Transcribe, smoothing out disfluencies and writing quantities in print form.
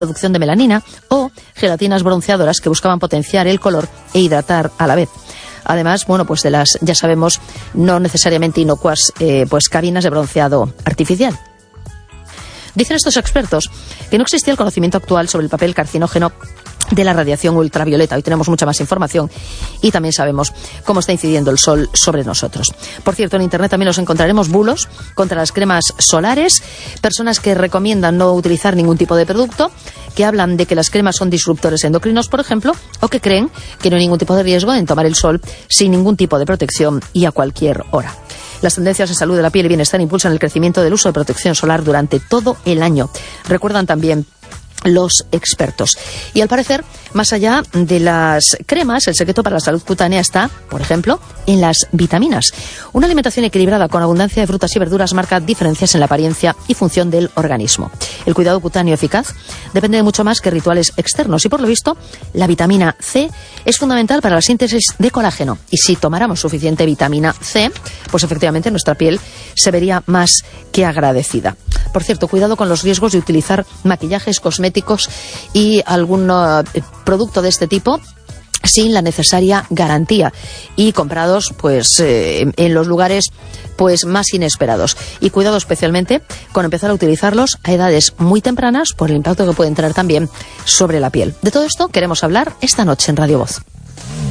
producción de melanina, o gelatinas bronceadoras que buscaban potenciar el color e hidratar a la vez. Además, bueno, pues de las, ya sabemos, no necesariamente inocuas, pues cabinas de bronceado artificial. Dicen estos expertos que no existía el conocimiento actual sobre el papel carcinógeno de la radiación ultravioleta. Hoy tenemos mucha más información y también sabemos cómo está incidiendo el sol sobre nosotros. Por cierto, en Internet también nos encontraremos bulos contra las cremas solares, personas que recomiendan no utilizar ningún tipo de producto, que hablan de que las cremas son disruptores endocrinos, por ejemplo, o que creen que no hay ningún tipo de riesgo en tomar el sol sin ningún tipo de protección y a cualquier hora. Las tendencias en salud de la piel y bienestar impulsan el crecimiento del uso de protección solar durante todo el año. Recuerdan también los expertos. Y al parecer, más allá de las cremas, el secreto para la salud cutánea está, por ejemplo, en las vitaminas. Una alimentación equilibrada con abundancia de frutas y verduras marca diferencias en la apariencia y función del organismo. El cuidado cutáneo eficaz depende de mucho más que rituales externos y, por lo visto, la vitamina C es fundamental para la síntesis de colágeno. Y si tomáramos suficiente vitamina C, pues efectivamente nuestra piel se vería más que agradecida. Por cierto, cuidado con los riesgos de utilizar maquillajes, cosméticos y algún producto de este tipo sin la necesaria garantía y comprados pues en los lugares pues más inesperados. Y cuidado especialmente con empezar a utilizarlos a edades muy tempranas por el impacto que pueden tener también sobre la piel. De todo esto queremos hablar esta noche en Radio Voz.